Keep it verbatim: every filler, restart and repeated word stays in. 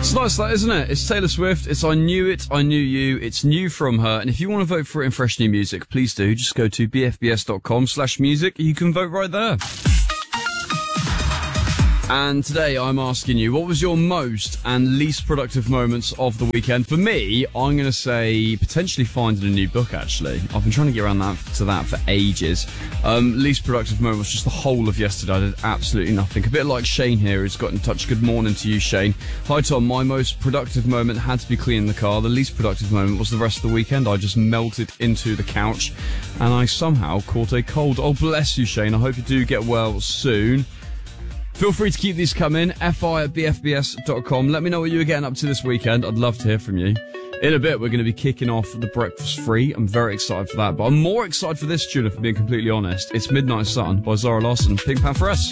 It's nice, that, isn't it? It's Taylor Swift. It's I Knew It, I Knew You. It's new from her. And if you want to vote for it in Fresh New Music, please do. Just go to bfbs.com slash music. You can vote right there. And today I'm asking you, what was your most and least productive moments of the weekend? For me, I'm going to say potentially finding a new book, actually. I've been trying to get around that to that for ages. Um, least productive moment was just the whole of yesterday. I did absolutely nothing. A bit like Shane here, who's got in touch. Good morning to you, Shane. Hi, Tom. My most productive moment had to be cleaning the car. The least productive moment was the rest of the weekend. I just melted into the couch and I somehow caught a cold. Oh, bless you, Shane. I hope you do get well soon. Feel free to keep these coming, fi at b f b s dot com. Let me know what you were getting up to this weekend. I'd love to hear from you. In a bit, we're going to be kicking off the Breakfast Free. I'm very excited for that, but I'm more excited for this tune, if I'm being completely honest. It's Midnight Sun by Zara Larsson, Pink Pantheress.